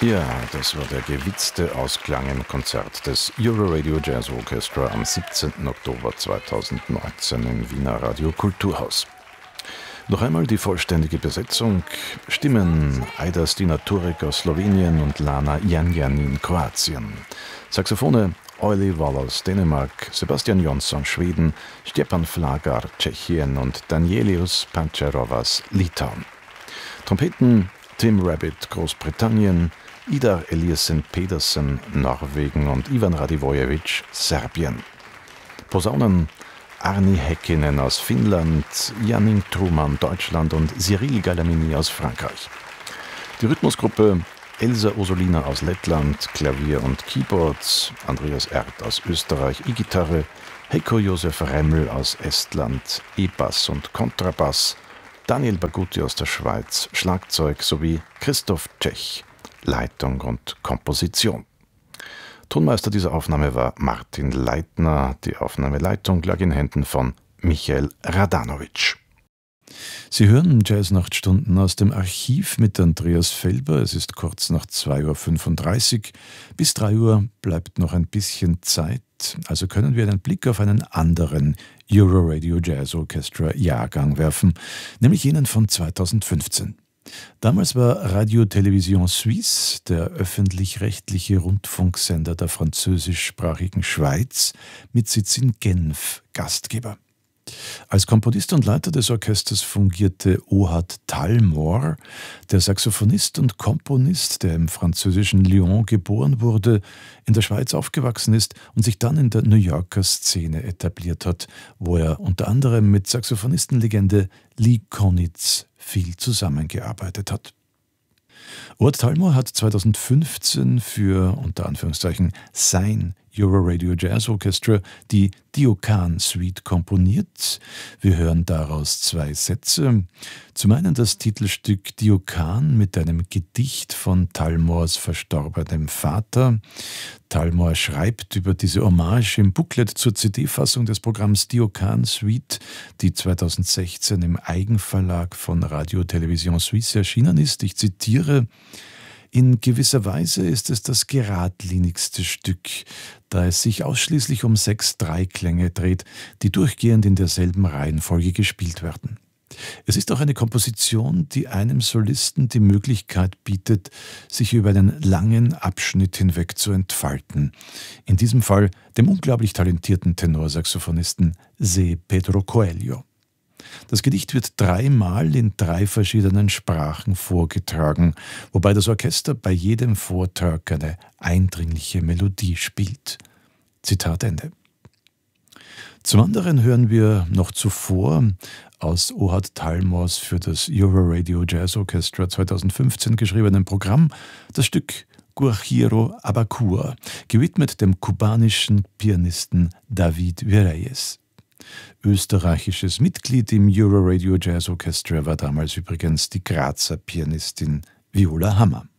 Ja, das war der gewitzte Ausklang im Konzert des Euroradio Jazz Orchestra am 17. Oktober 2019 im Wiener Radio Kulturhaus. Noch einmal die vollständige Besetzung: Stimmen Aida Stinaturik aus Slowenien und Lana Janjanin Kroatien, Saxophone Olli Wallace Dänemark, Sebastian Jonsson Schweden, Stepan Flagar Tschechien und Danielius Pancherovas Litauen, Trompeten Tim Rabbit Großbritannien, Idar Eliassen Pedersen Norwegen und Ivan Radivojevic Serbien, Posaunen Arni Häkkinen aus Finnland, Janning Truman Deutschland und Cyril Galamini aus Frankreich. Die Rhythmusgruppe Elsa Osolina aus Lettland, Klavier und Keyboards, Andreas Erth aus Österreich, E-Gitarre, Heiko Josef Remmel aus Estland, E-Bass und Kontrabass, Daniel Bagutti aus der Schweiz, Schlagzeug sowie Christoph Tschech, Leitung und Komposition. Tonmeister dieser Aufnahme war Martin Leitner. Die Aufnahmeleitung lag in Händen von Michael Radanovic. Sie hören Jazznachtstunden aus dem Archiv mit Andreas Felber. Es ist kurz nach 2:35 Uhr. Bis 3 Uhr bleibt noch ein bisschen Zeit. Also können wir einen Blick auf einen anderen Euroradio Jazz Orchestra Jahrgang werfen, nämlich jenen von 2015. Damals war Radio Télévision Suisse, der öffentlich-rechtliche Rundfunksender der französischsprachigen Schweiz, mit Sitz in Genf, Gastgeber. Als Komponist und Leiter des Orchesters fungierte Ohad Talmor, der Saxophonist und Komponist, der im französischen Lyon geboren wurde, in der Schweiz aufgewachsen ist und sich dann in der New Yorker Szene etabliert hat, wo er unter anderem mit Saxophonistenlegende Lee Konitz viel zusammengearbeitet hat. Ohad Talmor hat 2015 für, unter Anführungszeichen, sein Euroradio Jazz Orchestra die Diokhan Suite komponiert. Wir hören daraus 2 Sätze. Zum einen das Titelstück Diokhan mit einem Gedicht von Talmors verstorbenem Vater. Talmor schreibt über diese Hommage im Booklet zur CD-Fassung des Programms Diokhan Suite, die 2016 im Eigenverlag von Radio Télévision Suisse erschienen ist. Ich zitiere: In gewisser Weise ist es das geradlinigste Stück, da es sich ausschließlich um 6 Dreiklänge dreht, die durchgehend in derselben Reihenfolge gespielt werden. Es ist auch eine Komposition, die einem Solisten die Möglichkeit bietet, sich über einen langen Abschnitt hinweg zu entfalten. In diesem Fall dem unglaublich talentierten Tenorsaxophonisten Se Pedro Coelho. Das Gedicht wird 3-mal in 3 verschiedenen Sprachen vorgetragen, wobei das Orchester bei jedem Vortrag eine eindringliche Melodie spielt. Zitat Ende. Zum anderen hören wir noch zuvor aus Ohad Talmors für das Euroradio Jazz Orchestra 2015 geschriebenen Programm das Stück Guajiro Abacua, gewidmet dem kubanischen Pianisten David Vireyes. Österreichisches Mitglied im Euroradio Jazz Orchestra war damals übrigens die Grazer Pianistin Viola Hammer.